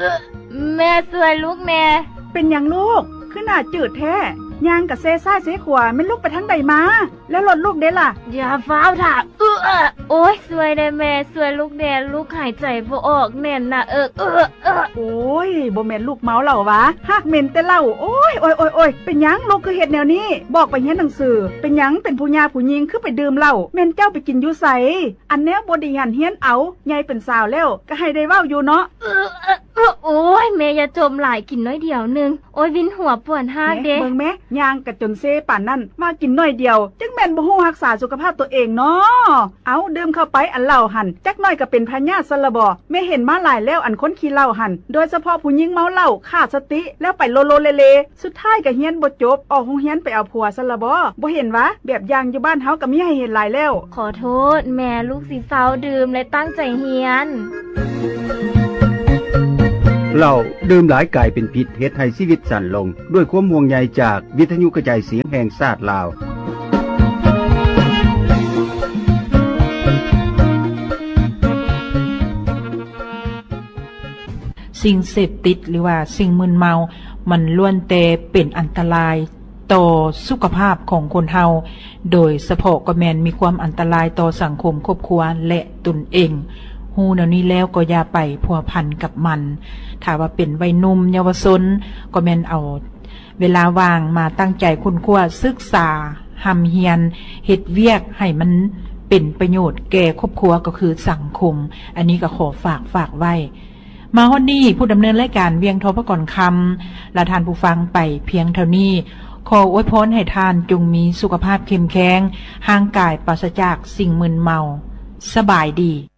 แม่ช่วยลูกแน่เป็นหยังลูกขึ้นหน้าจืดแท้ย่างกับเซซ่าเสขวาไม่ลูกไปทางใดมาแล้วรถลูกเด้ล่ะอย่าฟ้าวถ่าโอ้ยช่วยได้แม่ช่วยลูกแน่ลูกหายใจบ่ออกแน่นนะโอ้ยบ่แม่นลูกเมาเหล่าวะฮักเม่นแต่เหล้าโอ้ยเป็นหยังลูกคือเฮ็ดแนวนี้บอกไปเรียนหนังสือเป็นหยังเป็นผู้ญาผู้หญิงคือไปดื่มเหล้าแม่นเจ้าไปกินอยู่ไสอันแนวบ่ได้หันเฮียนเอาใหญ่เป็นสาวแล้วก็ให้ได้เว้าอยู่เนาะโอ้ยแม่อย่าจมหลายกินน้อยเดียวนึงโอ้ยวินหัวปวดฮากเด้เบิ่งแม่ย่างกะจนเซป่านนั้นมากินน้อยเดียวจังแม่นบ่ฮู้รักษาสุขภาพตัวเองเนาะเอาดื่มเข้าไปอันเหล้าหั่นจักน้อยก็เป็นพยาธิซะละบ่แม่เห็นมาหลายแล้วอันคนขี้เหล้าหั่นโดยเฉพาะผู้หญิงเมาเหล้าขาดสติแล้วไปโลโลเลสุดท้ายก็เฮียนบ่จบออกโรงเรียนไปเอาผัวซะละบ่เห็นวะแบบอย่างอยู่บ้านเฮาก็มีให้เห็นหลายแล้วขอโทษแม่ลูกสิเซาดื่มและตั้งใจเรียนเหล้าดื่มหลายกลายเป็นพิษเฮ็ดให้ชีวิตสั้นลงด้วยความห่วงใยจากวิทยุกระจายเสียงแห่งชาติลาวสิ่งเสพติดหรือว่าสิ่งมึนเมามันล้วนแต่เป็นอันตรายต่อสุขภาพของคนเฮาโดยเฉพาะก็แม่นมีความอันตรายต่อสังคมครอบครัวและตนเองฮู้แนวนี้แล้วก็อย่าไปพัวพันกับมันถ้าว่าเป็นวัยหนุ่มเยาวชนก็แม่นเอาเวลาว่างมาตั้งใจคุ้นคว้าศึกษาหำเฮียนเฮ็ดเวียกให้มันเป็นประโยชน์แก่ครอบครัวก็คือสังคมอันนี้ก็ขอฝากไว้มาฮอดนี้ผู้ดำเนินรายการเวียงทบก่อนคำและท่านผู้ฟังไปเพียงเท่านี้ขออวยพรให้ท่านจงมีสุขภาพเข้มแข็งห่างกายปราศจากสิ่งมึนเมาสบายดี